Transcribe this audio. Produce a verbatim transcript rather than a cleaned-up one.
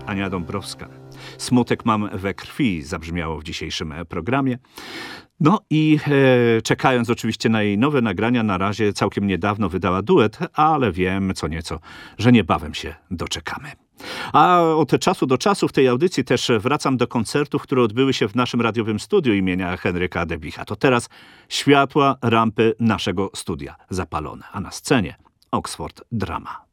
Ania Dąbrowska. Smutek mam we krwi zabrzmiało w dzisiejszym programie. No i e, czekając oczywiście na jej nowe nagrania, na razie całkiem niedawno wydała duet, ale wiem co nieco, że niebawem się doczekamy. A od czasu do czasu w tej audycji też wracam do koncertów, które odbyły się w naszym radiowym studiu imienia Henryka Debicha. To teraz światła, rampy naszego studia zapalone, a na scenie Oxford Drama.